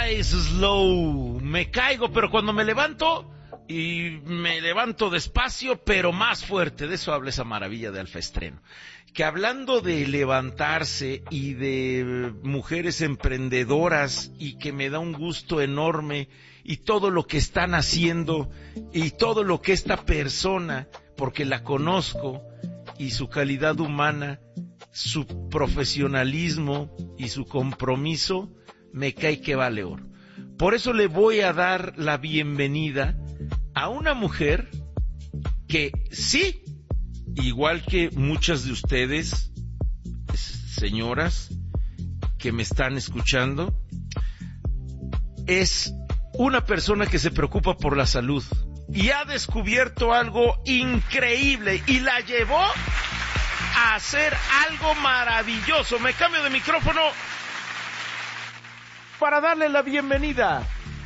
rise slow. Me caigo, pero cuando me levanto, y me levanto despacio, pero más fuerte. De eso habla esa maravilla de Alfa Estreno. Que hablando de levantarse y de mujeres emprendedoras, y que me da un gusto enorme, y todo lo que están haciendo, y todo lo que esta persona, porque la conozco, y su calidad humana, su profesionalismo y su compromiso, me cae que vale oro. Por eso le voy a dar la bienvenida a una mujer que sí, igual que muchas de ustedes, señoras que me están escuchando, es una persona que se preocupa por la salud y ha descubierto algo increíble y la llevó a hacer algo maravilloso. Me cambio de micrófono para darle la bienvenida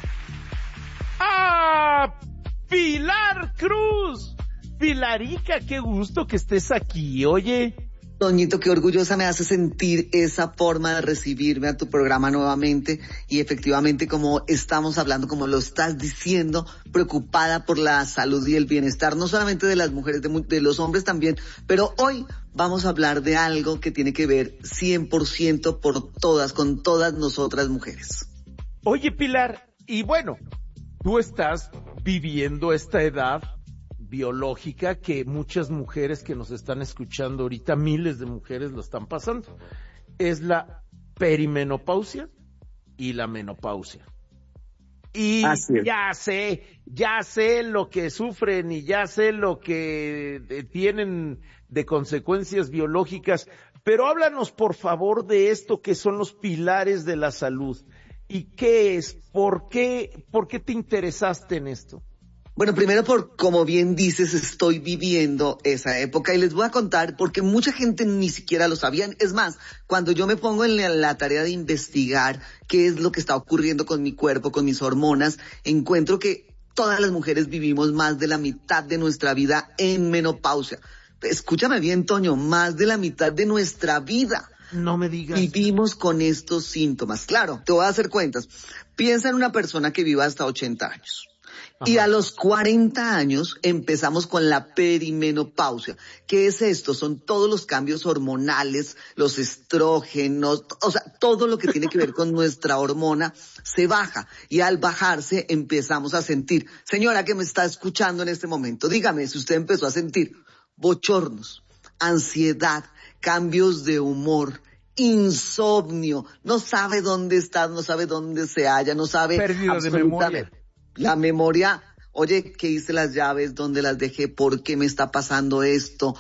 a Pilar Cruz. Pilarica, qué gusto que estés aquí, oye. Toñito, qué orgullosa me hace sentir esa forma de recibirme a tu programa nuevamente y efectivamente como estamos hablando, como lo estás diciendo, preocupada por la salud y el bienestar, no solamente de las mujeres, de los hombres también, pero hoy vamos a hablar de algo que tiene que ver 100% por todas, con todas nosotras mujeres. Oye, Pilar, y bueno, tú estás viviendo esta edad biológica que muchas mujeres que nos están escuchando ahorita, miles de mujeres lo están pasando. Es la perimenopausia y la menopausia. Y ya sé lo que sufren y ya sé lo que tienen de consecuencias biológicas, pero háblanos por favor de esto que son los pilares de la salud. ¿Y qué es? ¿Por qué te interesaste en esto? Bueno, primero como bien dices, estoy viviendo esa época y les voy a contar porque mucha gente ni siquiera lo sabían. Es más, cuando yo me pongo en la tarea de investigar qué es lo que está ocurriendo con mi cuerpo, con mis hormonas, encuentro que todas las mujeres vivimos más de la mitad de nuestra vida en menopausia. Escúchame bien, Toño, más de la mitad de nuestra vida. No me digas. Vivimos con estos síntomas. Claro, te voy a hacer cuentas. Piensa en una persona que viva hasta 80 años. Ajá. Y a los 40 años empezamos con la perimenopausia. ¿Qué es esto? Son todos los cambios hormonales, los estrógenos, o sea, todo lo que tiene que ver con nuestra hormona se baja. Y al bajarse empezamos a sentir, señora que me está escuchando en este momento, dígame si usted empezó a sentir bochornos, ansiedad, cambios de humor, insomnio, no sabe dónde está, no sabe dónde se halla, no sabe pérdida de memoria. La memoria, oye, ¿qué hice las llaves? ¿Dónde las dejé? ¿Por qué me está pasando esto?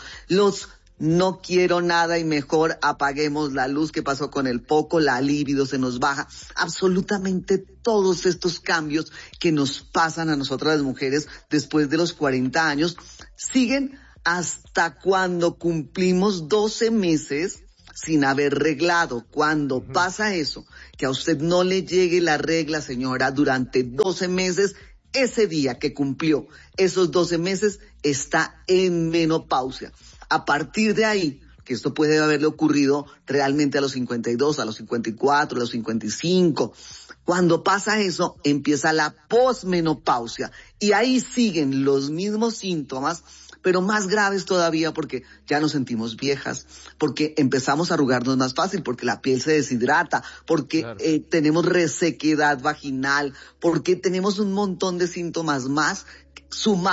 No quiero nada y mejor apaguemos la luz. ¿Qué pasó con el foco? La libido se nos baja. Absolutamente todos estos cambios que nos pasan a nosotras las mujeres después de los 40 años siguen hasta cuando cumplimos 12 meses sin haber reglado. Cuando pasa eso, que a usted no le llegue la regla, señora, durante 12 meses, ese día que cumplió esos 12 meses está en menopausia. A partir de ahí, que esto puede haberle ocurrido realmente a los 52, a los 54, a los 55. Cuando pasa eso, empieza la posmenopausia y ahí siguen los mismos síntomas, pero más graves todavía porque ya nos sentimos viejas, porque empezamos a arrugarnos más fácil, porque la piel se deshidrata, porque claro, tenemos resequedad vaginal, porque tenemos un montón de síntomas más sumados